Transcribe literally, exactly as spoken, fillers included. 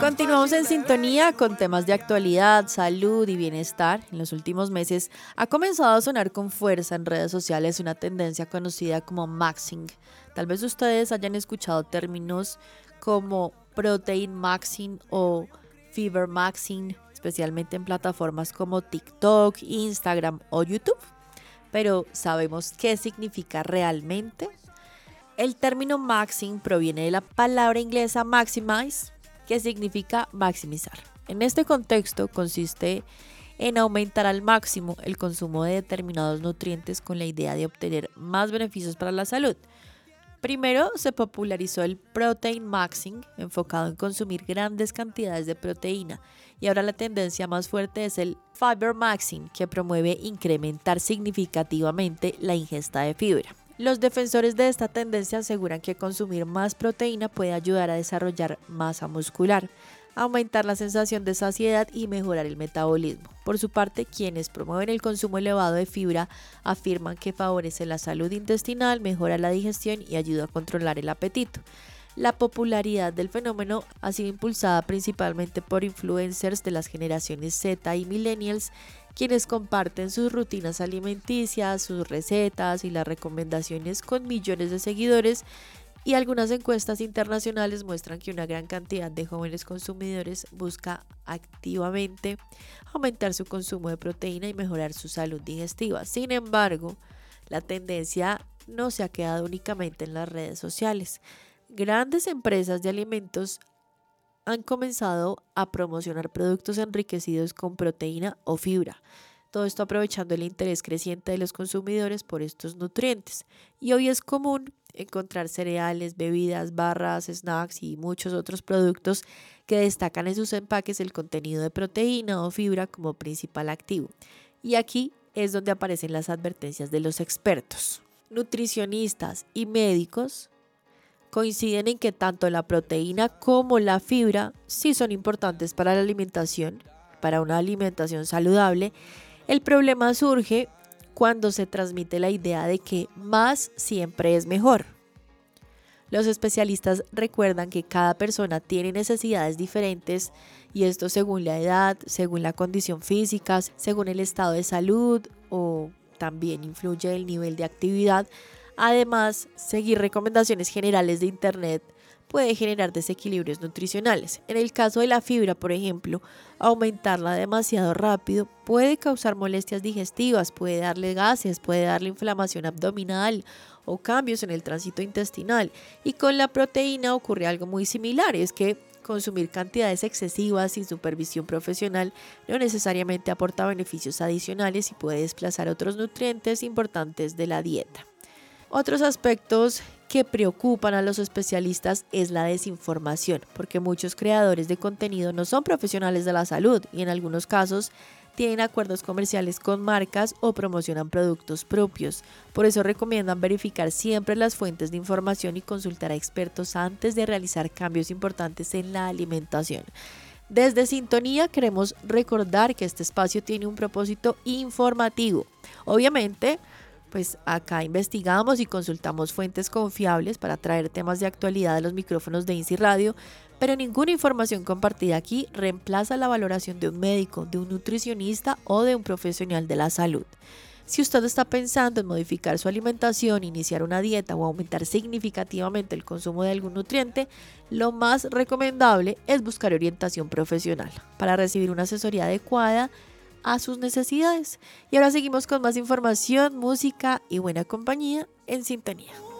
Continuamos en sintonía con temas de actualidad, salud y bienestar. En los últimos meses ha comenzado a sonar con fuerza en redes sociales una tendencia conocida como maxing. Tal vez ustedes hayan escuchado términos como protein maxing o fiber maxing, especialmente en plataformas como TikTok, Instagram o YouTube. Pero ¿sabemos qué significa realmente? El término maxing proviene de la palabra inglesa maximize, que significa maximizar. En este contexto consiste en aumentar al máximo el consumo de determinados nutrientes con la idea de obtener más beneficios para la salud. Primero se popularizó el protein maxing, enfocado en consumir grandes cantidades de proteína, y ahora la tendencia más fuerte es el fiber maxing, que promueve incrementar significativamente la ingesta de fibra. Los defensores de esta tendencia aseguran que consumir más proteína puede ayudar a desarrollar masa muscular, aumentar la sensación de saciedad y mejorar el metabolismo. Por su parte, quienes promueven el consumo elevado de fibra afirman que favorece la salud intestinal, mejora la digestión y ayuda a controlar el apetito. La popularidad del fenómeno ha sido impulsada principalmente por influencers de las generaciones Z y millennials, quienes comparten sus rutinas alimenticias, sus recetas y las recomendaciones con millones de seguidores, y algunas encuestas internacionales muestran que una gran cantidad de jóvenes consumidores busca activamente aumentar su consumo de proteína y mejorar su salud digestiva. Sin embargo, la tendencia no se ha quedado únicamente en las redes sociales. Grandes empresas de alimentos han comenzado a promocionar productos enriquecidos con proteína o fibra. Todo esto aprovechando el interés creciente de los consumidores por estos nutrientes. Y hoy es común encontrar cereales, bebidas, barras, snacks y muchos otros productos que destacan en sus empaques el contenido de proteína o fibra como principal activo. Y aquí es donde aparecen las advertencias de los expertos. Nutricionistas y médicos coinciden en que tanto la proteína como la fibra sí son importantes para la alimentación, para una alimentación saludable. El problema surge cuando se transmite la idea de que más siempre es mejor. Los especialistas recuerdan que cada persona tiene necesidades diferentes, y esto según la edad, según la condición física, según el estado de salud, o también influye el nivel de actividad. Además, seguir recomendaciones generales de Internet puede generar desequilibrios nutricionales. En el caso de la fibra, por ejemplo, aumentarla demasiado rápido puede causar molestias digestivas, puede darle gases, puede darle inflamación abdominal o cambios en el tránsito intestinal. Y con la proteína ocurre algo muy similar, es que consumir cantidades excesivas sin supervisión profesional no necesariamente aporta beneficios adicionales y puede desplazar otros nutrientes importantes de la dieta. Otros aspectos que preocupan a los especialistas es la desinformación, porque muchos creadores de contenido no son profesionales de la salud y en algunos casos tienen acuerdos comerciales con marcas o promocionan productos propios. Por eso recomiendan verificar siempre las fuentes de información y consultar a expertos antes de realizar cambios importantes en la alimentación. Desde Sintonía queremos recordar que este espacio tiene un propósito informativo. Obviamente, pues acá investigamos y consultamos fuentes confiables para traer temas de actualidad a los micrófonos de INSI Radio, pero ninguna información compartida aquí reemplaza la valoración de un médico, de un nutricionista o de un profesional de la salud. Si usted está pensando en modificar su alimentación, iniciar una dieta o aumentar significativamente el consumo de algún nutriente, lo más recomendable es buscar orientación profesional para recibir una asesoría adecuada a sus necesidades. Y ahora seguimos con más información, música y buena compañía en Sintonía.